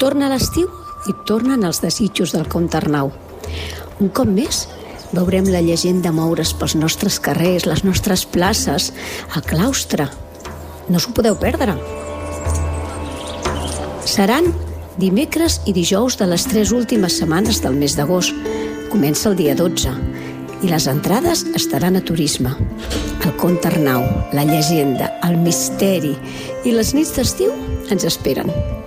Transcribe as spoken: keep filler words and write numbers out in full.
Torna l'estiu i tornen els desitjos del Comte Arnau. Un cop més, veurem la llegenda moure's pels nostres carrers, les nostres places, el claustre. No s'ho podeu perdre. Seran dimecres i dijous de les tres últimes setmanes del mes d'agost. Comença el dia dotze i les entrades estaran a turisme. El Comte Arnau, la llegenda, el misteri i les nits d'estiu ens esperen.